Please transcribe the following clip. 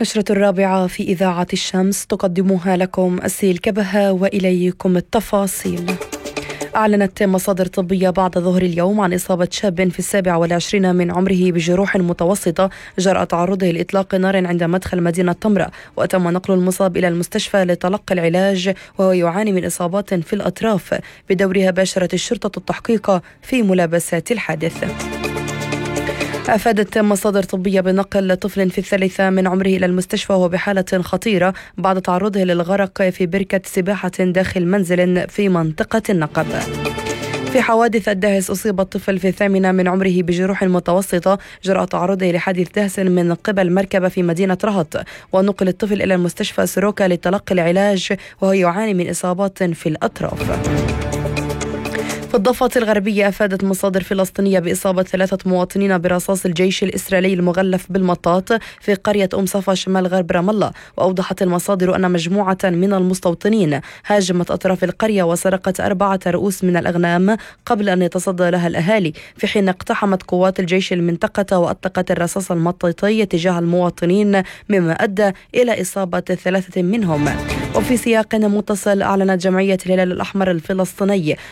نشرة الرابعة في إذاعة الشمس تقدمها لكم أسيل كبهة وإليكم التفاصيل. أعلنت مصادر طبية بعد ظهر اليوم عن إصابة شاب في 27 من عمره بجروح متوسطة جراء تعرضه لإطلاق نار عند مدخل مدينة طمرة، وتم نقل المصاب إلى المستشفى لتلقي العلاج وهو يعاني من إصابات في الأطراف. بدورها باشرت الشرطة التحقيق في ملابسات الحادث. أفادت مصادر طبية بنقل طفل في 3 من عمره إلى المستشفى وهو بحالة خطيرة بعد تعرضه للغرق في بركة سباحة داخل منزل في منطقة النقب. في حوادث الدهس أصيب الطفل في 8 من عمره بجروح متوسطة جراء تعرضه لحادث دهس من قبل مركبة في مدينة رهط، ونقل الطفل إلى المستشفى سروكا لتلقي العلاج وهو يعاني من إصابات في الأطراف. في الضفة الغربية أفادت مصادر فلسطينية بإصابة 3 مواطنين برصاص الجيش الإسرائيلي المغلف بالمطاط في قرية صفا شمال غرب رام الله. وأوضحت المصادر أن مجموعة من المستوطنين هاجمت أطراف القرية وسرقت 4 رؤوس من الأغنام قبل أن يتصدى لها الأهالي، في حين اقتحمت قوات الجيش المنطقة وأطلقت الرصاص المطاطي تجاه المواطنين مما أدى إلى إصابة 3 منهم. وفي سياق متصل أعلنت جمعية الهلال الأحمر الفلسطيني